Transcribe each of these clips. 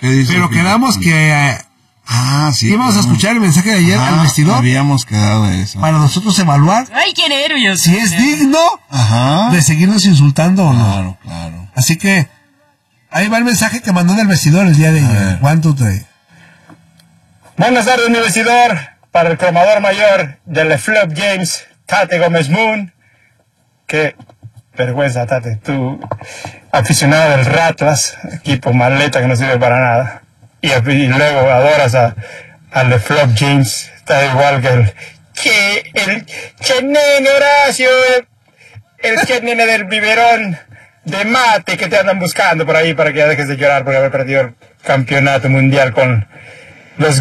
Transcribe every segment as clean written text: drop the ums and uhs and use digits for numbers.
Pero quedamos que sí. íbamos a escuchar el mensaje de ayer al vestidor. Habíamos quedado eso. Para nosotros evaluar. ¡Ay, qué nervios! Si es digno de seguirnos insultando o no. Claro. Así que ahí va el mensaje que mandó del vestidor el día de ayer. 1, 2, 3. Buenas tardes, mi vestidor. Para el cromador mayor de Le Flop James, Tate Gómez Moon. Qué vergüenza, Tate. Tú, aficionado del Ratlas, equipo maleta que no sirve para nada. Y luego adoras a Le Flop James. Está igual que el chenene Horacio, el chenene del biberón de mate que te andan buscando por ahí para que ya dejes de llorar por haber perdido el campeonato mundial con los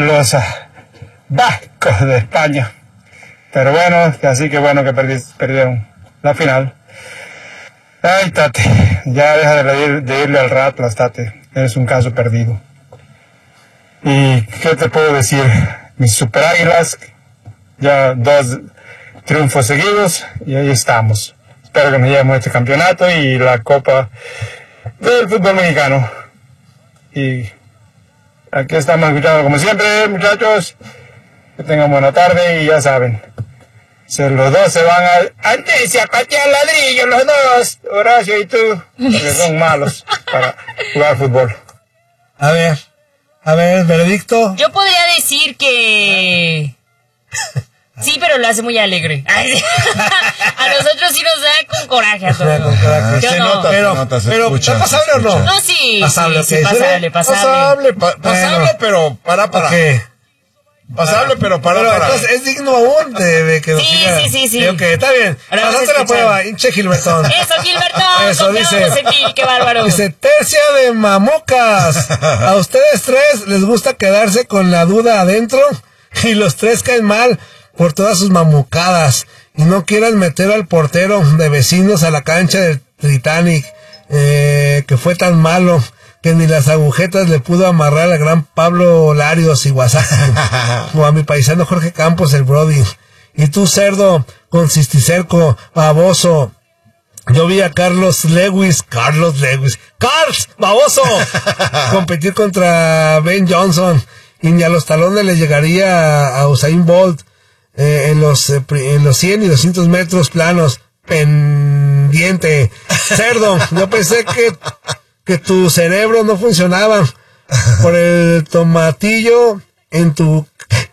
vascos de España. Pero bueno, así que bueno que perdieron la final. Ay, Tate, ya deja de irle al Ratlas, Tate. Eres un caso perdido. ¿Y qué te puedo decir? Mis Super Águilas, ya 2 triunfos seguidos y ahí estamos. Espero que nos llevemos este campeonato y la Copa del Fútbol Mexicano. Y aquí estamos escuchando como siempre, muchachos. Que tengan buena tarde y ya saben. Los dos se van antes a patear ladrillo, los dos, Horacio y tú, porque son malos para jugar fútbol. A ver, veredicto. Yo podría decir que... Sí, pero lo hace muy alegre. A nosotros sí nos da con coraje a todos. Con coraje. Yo Se no. nota, Pero ¿está pasable o no? No, sí. Pasable, sí, ok. pasable. Pasable, pero para. Okay. Pasable, pero para. Entonces es digno aún de que nos siga. Sí. Ok, está bien. Ahora Pasaste la prueba, hinche Gilbertón. Eso, Gilbertón. Eso, dice. En ti, qué bárbaro. Dice, tercia de mamocas. A ustedes 3 les gusta quedarse con la duda adentro y los 3 caen mal por todas sus mamucadas y no quieran meter al portero de vecinos a la cancha del Titanic, que fue tan malo que ni las agujetas le pudo amarrar al gran Pablo Larios y Guasaki, o a mi paisano Jorge Campos, el Brody. Y tú, cerdo, con cisticerco, baboso. Yo vi a Carlos Lewis, baboso, competir contra Ben Johnson, y ni a los talones le llegaría a Usain Bolt en los 100 y 200 metros planos. Pendiente, cerdo. Yo pensé que tu cerebro no funcionaba por el tomatillo en tu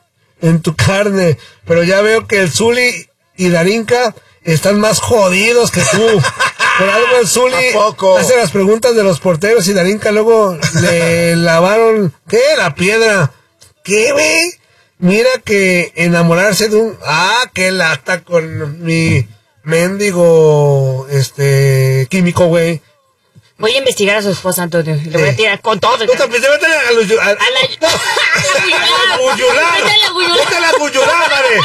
carne, pero ya veo que el Zuli y Darinka están más jodidos que tú. Por algo el Zuli hace las preguntas de los porteros y Darinka luego le lavaron, ¿qué? La piedra. ¿Qué, güey? Mira que enamorarse de un... qué lata con mi mendigo, químico, güey. Voy a investigar a su esposa, Antonio. Le voy a tirar con todo. Vete a la Guyular. Vete a la Guyular, vale.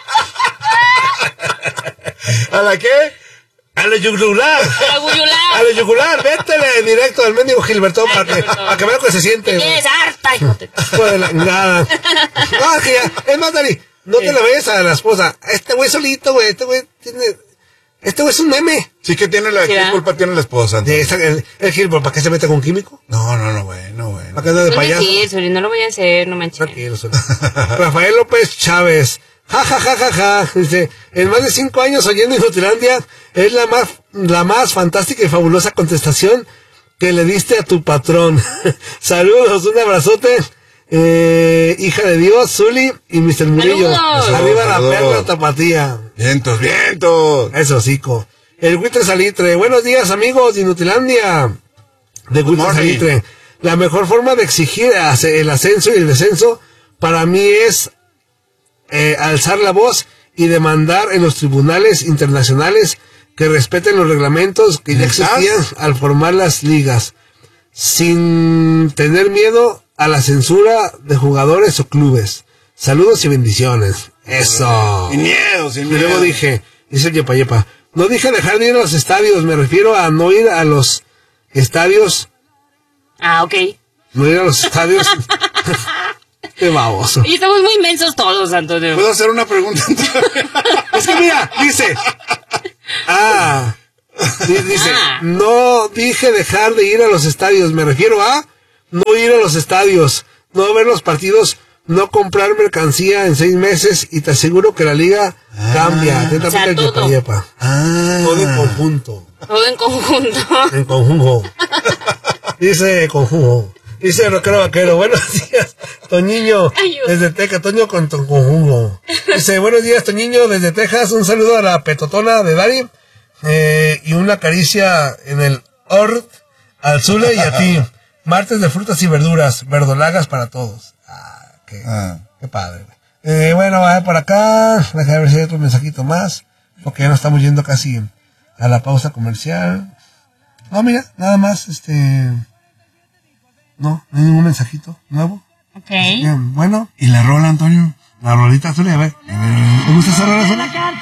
¿A la qué? A la yugular. A la yugular. Vétele directo al mendigo Gilbertón para que vea lo que se siente. Es harta, hijo de... Nada. No, que ya. Es más, Dani, no te la vayas a la esposa. Este güey solito, güey. Este güey es un meme. Sí que tiene ¿qué culpa tiene la esposa? El Gilbert, ¿para qué se mete con químico? No, güey. ¿Para qué anda de payaso? Sí, no lo voy a hacer, no manches. Tranquilo, Rafael López Chávez. Ja. Dice, en más de 5 años oyendo Inutilandia, es la más fantástica y fabulosa contestación que le diste a tu patrón. Saludos, un abrazote. Hija de Dios, Zuli y Mr. Murillo. Arriba la perla tapatía. Vientos. Eso, cico. El Buitre Salitre. Buenos días, amigos de Inutilandia. De Buitre Salitre. La mejor forma de exigir el ascenso y el descenso para mí es alzar la voz y demandar en los tribunales internacionales que respeten los reglamentos que ya existían al formar las ligas, sin tener miedo a la censura de jugadores o clubes. Saludos y bendiciones. Eso. Sin miedo. Y luego dice Yepa, no dije dejar de ir a los estadios, me refiero a no ir a los estadios. Ok. No ir a los estadios. Qué baboso. Y estamos muy inmensos todos, Antonio. ¿Puedo hacer una pregunta? Es que mira, dice, no dije dejar de ir a los estadios, me refiero a no ir a los estadios, no ver los partidos, no comprar mercancía en 6 meses y te aseguro que la liga cambia. Atentamente, o sea, todo. Yepa. Todo en conjunto. Todo en conjunto. En conjunto. Dice conjunto. Dice Roquero Vaquero, buenos días, Toñiño, Ayuda. desde Texas, Toño con conjunto. Dice, buenos días, Toñiño, desde Texas, un saludo a la petotona de Dari, y una caricia en el Ort, al Zule y a ti. Martes de frutas y verduras, verdolagas para todos. Qué padre. Bueno, va por acá, déjame ver si hay otro mensajito más, porque ya nos estamos yendo casi a la pausa comercial. No, mira, nada más, no hay ningún mensajito nuevo. Ok. Bien, bueno, y la rola, Antonio, la rolita, Zule, a ver. ¿Te gusta esa rola, Zule?